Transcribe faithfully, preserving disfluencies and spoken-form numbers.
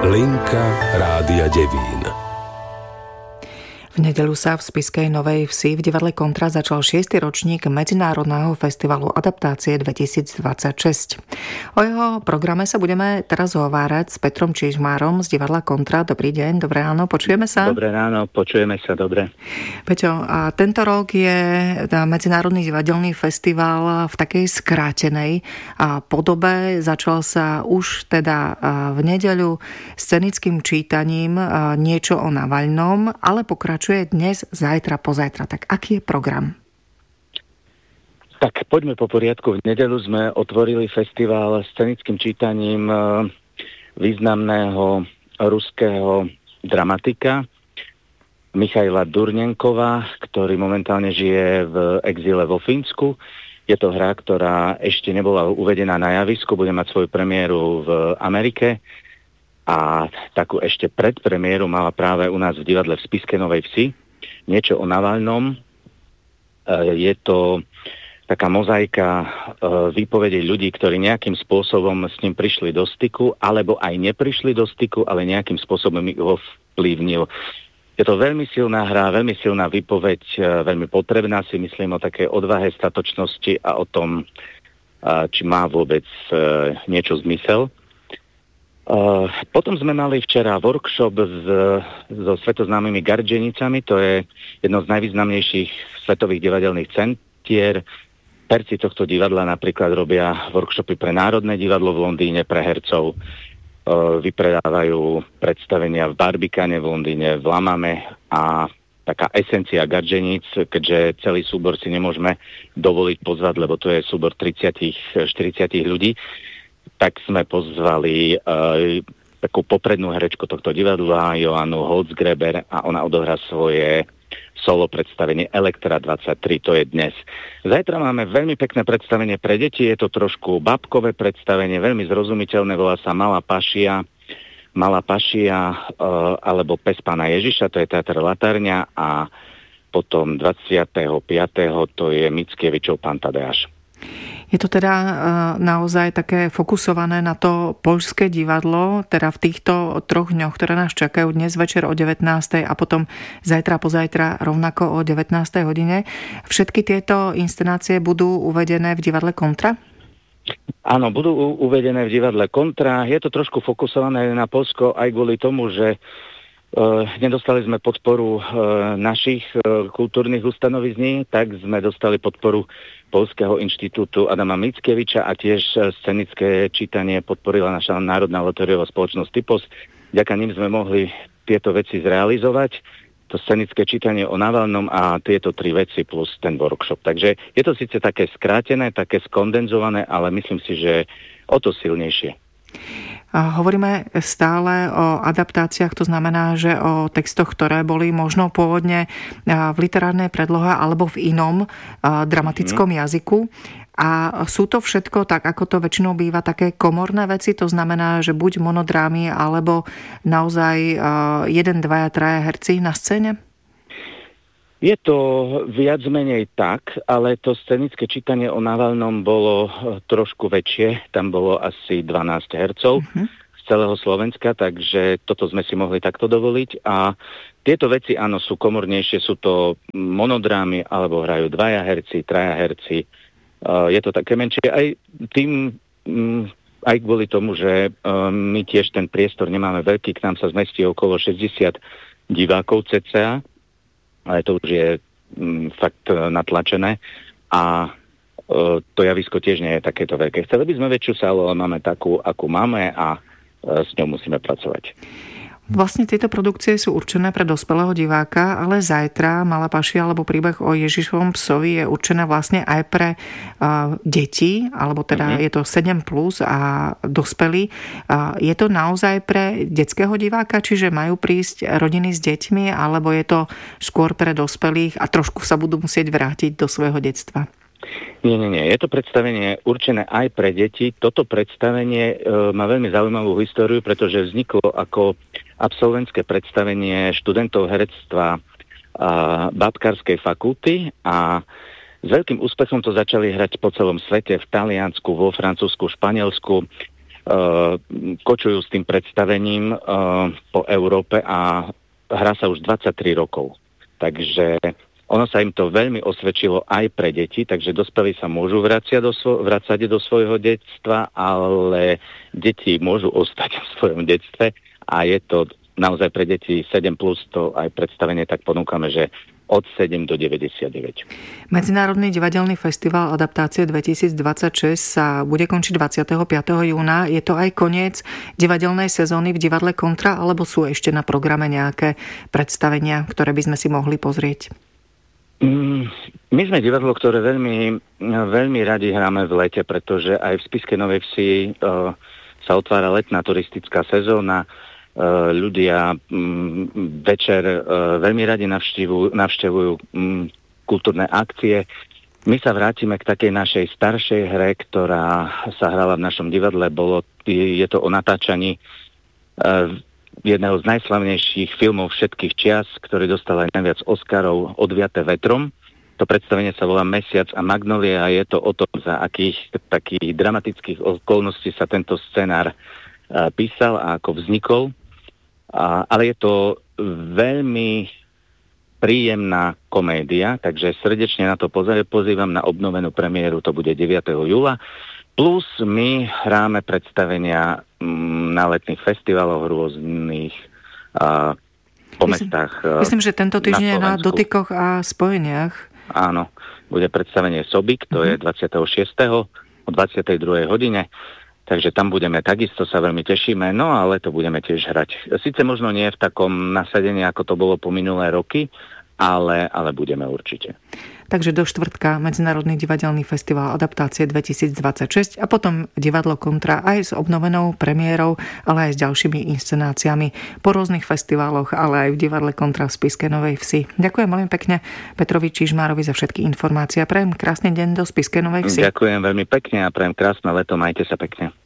Linka Rádia Devín. V nedeľu sa v spišskej Novej Vsi v divadle Kontra začal šiesty ročník Medzinárodného festivalu adaptácie dvetisícdvadsaťšesť. O jeho programe sa budeme teraz hovárať s Petrom Čižmárom z divadla Kontra. Dobrý deň, dobré ráno, počujeme sa? Dobré ráno, počujeme sa, dobre. Peťo, a tento rok je Medzinárodný divadelný festival v takej skrátenej podobe. Začal sa už teda v nedeľu scenickým čítaním Niečo o Navalnom, ale pokračuje dnes, zajtra, pozajtra. Tak aký je program? Tak poďme po poriadku. V nedeľu sme otvorili festival scenickým čítaním významného ruského dramatika Michaila Durnenkova, ktorý momentálne žije v exíle vo Fínsku. Je to hra, ktorá ešte nebola uvedená na javisku, bude mať svoju premiéru v Amerike. A takú ešte predpremiéru mala práve u nás v divadle v Spišskej Novej Vsi. Niečo o Navalnom. Je to taká mozaika výpovedí ľudí, ktorí nejakým spôsobom s ním prišli do styku, alebo aj neprišli do styku, ale nejakým spôsobom ich ho vplyvnil. Je to veľmi silná hra, veľmi silná výpoveď, veľmi potrebná, si myslím, o takej odvahe, statočnosti a o tom, či má vôbec niečo zmysel. Uh, potom sme mali včera workshop s, so svetoznámymi Gardženicami, to je jedno z najvýznamnejších svetových divadelných centier. Perci tohto divadla napríklad robia workshopy pre Národné divadlo v Londýne, pre hercov. Uh, vypredávajú predstavenia v Barbikane v Londýne, v Lamame a taká esencia Gardženíc, keďže celý súbor si nemôžeme dovoliť pozvať, lebo to je súbor tridsať štyridsať ľudí, tak sme pozvali uh, takú poprednú herečku tohto divadla, Joannu Holzgreber, a ona odohrá svoje solo predstavenie Elektra dvadsaťtri, to je dnes. Zajtra máme veľmi pekné predstavenie pre deti, je to trošku babkové predstavenie, veľmi zrozumiteľné, volá sa Malá pašia, Malá pašia uh, alebo Pes pána Ježiša, to je teatr Latárňa, a potom dvadsiateho piateho to je Mickiewiczow Pán Tadeáš. Je to teda naozaj také fokusované na to poľské divadlo, teda v týchto troch dňoch, ktoré nás čakajú dnes večer o devätnástej a potom zajtra pozajtra rovnako o devätnástej hodine. Všetky tieto inscenácie budú uvedené v divadle Kontra? Áno, budú uvedené v divadle Kontra. Je to trošku fokusované na Poľsko aj kvôli tomu, že Uh, nedostali sme podporu uh, našich uh, kultúrnych ustanovizní, tak sme dostali podporu Poľského inštitútu Adama Mickiewicza a tiež uh, scenické čítanie podporila naša národná loteriová spoločnosť Typos. Vďaka nim sme mohli tieto veci zrealizovať, to scenické čítanie o Navalnom a tieto tri veci plus ten workshop. Takže je to síce také skrátené, také skondenzované, ale myslím si, že o to silnejšie. Hovoríme stále o adaptáciách, to znamená, že o textoch, ktoré boli možno pôvodne v literárnej predlohe alebo v inom dramatickom jazyku. A sú to všetko, tak ako to väčšinou býva, také komorné veci, to znamená, že buď monodrámy, alebo naozaj jeden, dvaja, traja herci na scéne? Je to viac menej tak, ale to scenické čítanie o Navalnom bolo trošku väčšie. Tam bolo asi dvanásť hercov uh-huh. z celého Slovenska, takže toto sme si mohli takto dovoliť. A tieto veci, áno, sú komornejšie, sú to monodrámy, alebo hrajú dvaja herci, traja herci. Je to také menšie. Aj tým, aj kvôli tomu, že my tiež ten priestor nemáme veľký, k nám sa zmestí okolo šesťdesiat divákov cca, ale to už je m, fakt natlačené a e, to javisko tiež nie je takéto veľké. Chceli by sme väčšiu sálu, ale máme takú, akú máme a e, s ňou musíme pracovať. Vlastne tieto produkcie sú určené pre dospelého diváka, ale zajtra Malá pašia alebo Príbeh o Ježišovom psovi je určené vlastne aj pre uh, deti, alebo teda mm-hmm. je to sedem plus a dospelí. Uh, je to naozaj pre detského diváka, čiže majú prísť rodiny s deťmi, alebo je to skôr pre dospelých a trošku sa budú musieť vrátiť do svojho detstva? Nie, nie, nie. Je to predstavenie určené aj pre deti. Toto predstavenie e, má veľmi zaujímavú históriu, pretože vzniklo ako absolventské predstavenie študentov herectva a, Babkárskej fakulty a s veľkým úspechom to začali hrať po celom svete, v Taliansku, vo Francúzsku, Španielsku. kočujú s tým predstavením po Európe a hrá sa už dvadsaťtri rokov. Takže ono sa im to veľmi osvedčilo aj pre deti, takže dospelí sa môžu vrácať do, svo- vrácať do svojho detstva, ale deti môžu ostať v svojom detstve a je to naozaj pre deti sedem plus, to aj predstavenie tak ponúkame, že od sedem do deväťdesiatdeväť. Medzinárodný divadelný festival adaptácie dvetisícdvadsaťšesť sa bude končiť dvadsiateho piateho júna. Je to aj koniec divadelnej sezóny v divadle Kontra, alebo sú ešte na programe nejaké predstavenia, ktoré by sme si mohli pozrieť? Mm, my sme divadlo, ktoré veľmi, veľmi radi hráme v lete, pretože aj v Spišskej Novej Vsi uh, sa otvára letná turistická sezóna. Uh, ľudia um, večer uh, veľmi radi navštevujú, navštevujú um, kultúrne akcie. My sa vrátime k takej našej staršej hre, ktorá sa hrala v našom divadle. Bolo, je to o natáčaní uh, jedného z najslavnejších filmov všetkých čias, ktorý dostal aj najviac Oscarov, Odviaté vetrom. To predstavenie sa volá Mesiac a Magnolia a je to o tom, za akých takých dramatických okolností sa tento scenár uh, písal a ako vznikol. A, ale je to veľmi príjemná komédia, takže srdečne na to pozývam na obnovenú premiéru, to bude deviateho júla. Plus my hráme predstavenia m, na letných festivaloch rôznych a, po myslím, mestách. Myslím, že tento týždeň je na dotykoch a spojeniach. Áno, bude predstavenie Sobík, to mm-hmm. je dvadsiateho šiesteho o dvadsiatej druhej hodine. Takže tam budeme, takisto sa veľmi tešíme, no ale to budeme tiež hrať. Sice možno nie v takom nasadení, ako to bolo po minulé roky, ale, ale budeme určite. Takže do štvrtka Medzinárodný divadelný festival adaptácie dvetisícdvadsaťšesť a potom divadlo Kontra aj s obnovenou premiérou, ale aj s ďalšími inscenáciami po rôznych festivaloch, ale aj v divadle Kontra v Spišskej Novej Vsi. Ďakujem veľmi pekne Petrovi Čižmárovi za všetky informácie a prajem krásny deň do Spišskej Novej Vsi. Ďakujem veľmi pekne a prajem krásne leto, majte sa pekne.